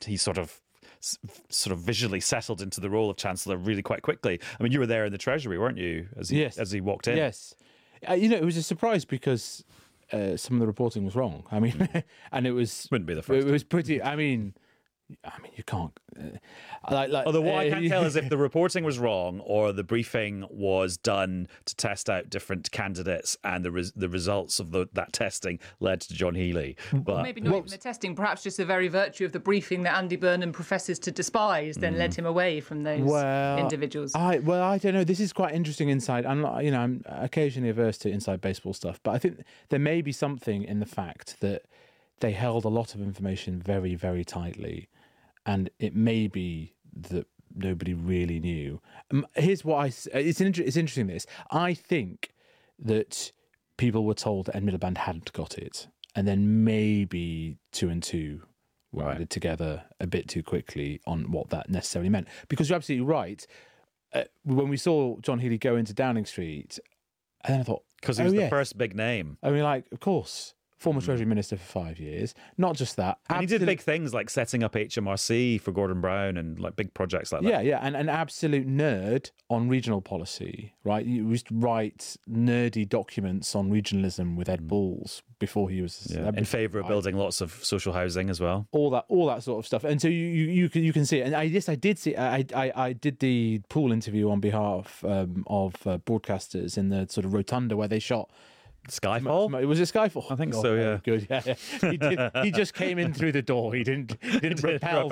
and he sort of visually settled into the role of Chancellor really quite quickly. I mean, you were there in the Treasury, weren't you, as he walked in? Yes. It was a surprise because some of the reporting was wrong. I mean, and it was... Wouldn't be the first. It was pretty... I mean, you can't... Although what I can't tell is if the reporting was wrong or the briefing was done to test out different candidates and the results of that testing led to John Healey. But maybe not even the testing, perhaps just the very virtue of the briefing that Andy Burnham professes to despise then led him away from those individuals. I don't know. This is quite interesting insight. I'm occasionally averse to inside baseball stuff, but I think there may be something in the fact that they held a lot of information very, very tightly. And it may be that nobody really knew. Here's what it's interesting. This I think that people were told that Ed Miliband hadn't got it, and then maybe 2 and 2 were added together a bit too quickly on what that necessarily meant. Because you're absolutely right. When we saw John Healey go into Downing Street, and then I thought, because he was the first big name. I mean, of course. Former Treasury Minister for 5 years. Not just that. And he did big things like setting up HMRC for Gordon Brown and like big projects like that. Yeah, and an absolute nerd on regional policy, right? He used to write nerdy documents on regionalism with Ed Balls before he was in favour of building lots of social housing as well. All that sort of stuff. And so you can see it. And I did see. I did the pool interview on behalf of broadcasters in the sort of rotunda where they shot. Skyfall? Was it Skyfall? I think so, yeah. Good, yeah. He just came in through the door. He didn't rappel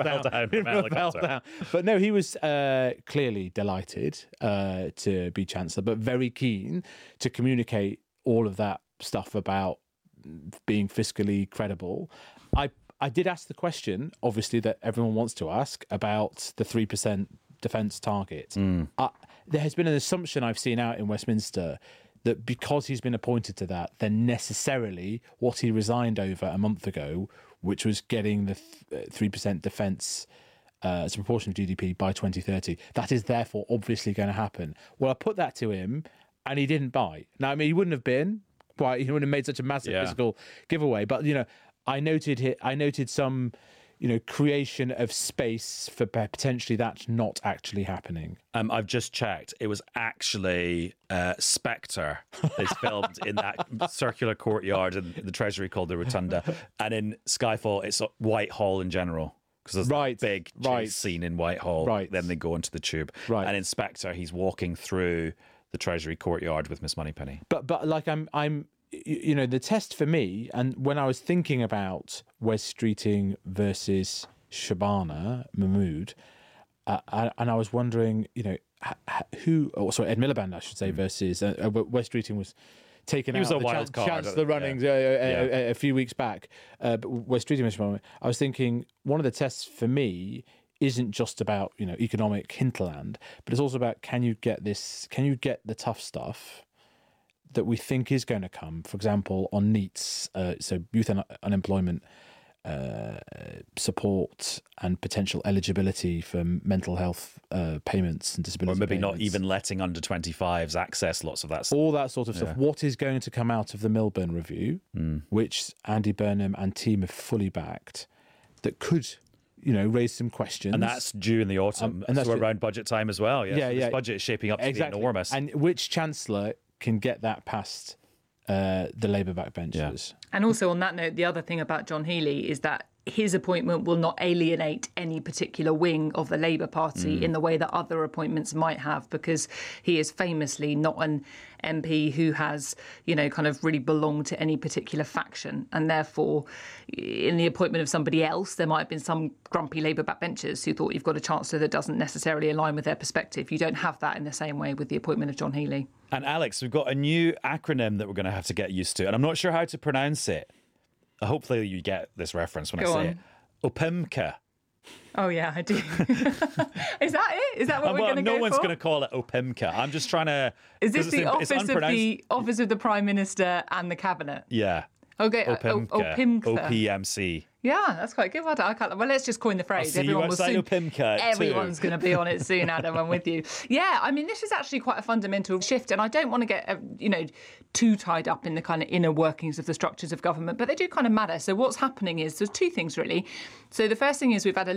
down. But no, he was clearly delighted to be Chancellor, but very keen to communicate all of that stuff about being fiscally credible. I did ask the question, obviously, that everyone wants to ask about the 3% defence target. There has been an assumption I've seen out in Westminster that because he's been appointed to that, then necessarily what he resigned over a month ago, which was getting the 3% defence as a proportion of GDP by 2030, that is therefore obviously going to happen. Well, I put that to him and he didn't bite. Now, I mean, he wouldn't have been, he wouldn't have made such a massive physical giveaway, but, I noted some... creation of space for potentially that not actually happening. I've just checked. It was actually Spectre is filmed in that circular courtyard in the Treasury called the Rotunda. And in Skyfall, it's Whitehall in general. Because there's a big chase scene in Whitehall. Right. Then they go into the tube. Right. And in Spectre, he's walking through the Treasury courtyard with Miss Moneypenny. But like I'm the test for me, and when I was thinking about Wes Streeting versus Shabana Mahmood, and I was wondering, Ed Miliband, I should say, versus Wes Streeting was taken out of the Chancellor runnings a few weeks back. But Wes Streeting versus Shabana, I was thinking one of the tests for me isn't just about economic hinterland, but it's also about can you get the tough stuff that we think is going to come, for example, on NEETs, so youth unemployment support and potential eligibility for mental health payments and disability Or maybe payments. not even letting under 25s access lots of that stuff. All that sort of stuff. What is going to come out of the Milburn Review, which Andy Burnham and team have fully backed, that could... raise some questions. And that's due in the autumn. And that's around budget time as well. So this budget is shaping up to be enormous. And which Chancellor can get that past the Labour backbenchers? And also on that note, the other thing about John Healey is that his appointment will not alienate any particular wing of the Labour Party in the way that other appointments might have, because he is famously not an MP who has, kind of really belonged to any particular faction. And therefore, in the appointment of somebody else, there might have been some grumpy Labour backbenchers who thought you've got a chancellor that doesn't necessarily align with their perspective. You don't have that in the same way with the appointment of John Healey. And Alex, we've got a new acronym that we're going to have to get used to, and I'm not sure how to pronounce it. Hopefully you get this reference when I say it. OPIMCA. Oh, yeah, I do. Is that it? Is that what we're going to go for? No one's going to call it OPIMCA. I'm just trying to... Is this the office of the Prime Minister and the Cabinet? Yeah. Okay, OPIMCA. OPMC. Yeah, that's quite good. Well, let's just coin the phrase. Everyone's going to be on it soon, Adam. I'm with you. Yeah, I mean, this is actually quite a fundamental shift, and I don't want to get too tied up in the kind of inner workings of the structures of government, but they do kind of matter. So what's happening is there's two things really. So the first thing is we've had a